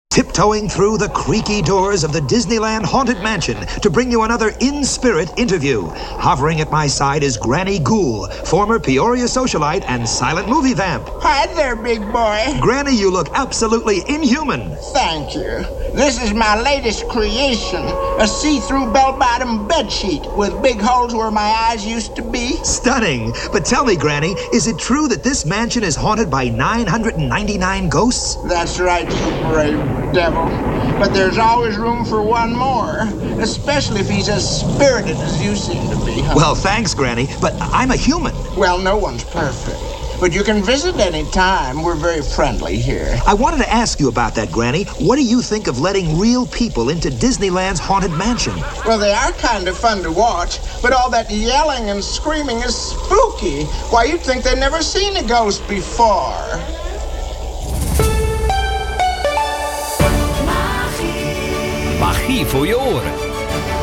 Tiptoeing through the creaky doors of the Disneyland Haunted Mansion to bring you another in-spirit interview. Hovering at my side is Granny Ghoul, former Peoria socialite and silent movie vamp. Hi there, big boy. Granny, you look absolutely inhuman. Thank you. This is my latest creation, a see-through bell-bottom bedsheet with big holes where my eyes used to be. Stunning. But tell me, Granny, is it true that this mansion is haunted by 999 ghosts? That's right, you brave devil. But there's always room for one more, especially if he's as spirited as you seem to be, huh? Well, thanks, Granny, but I'm a human. Well, no one's perfect. But you can visit any time. We're very friendly here. I wanted to ask you about that, Granny. What do you think of letting real people into Disneyland's Haunted Mansion? Well, they are kind of fun to watch, but all that yelling and screaming is spooky. Why, you'd think they'd never seen a ghost before. Magie voor je oren.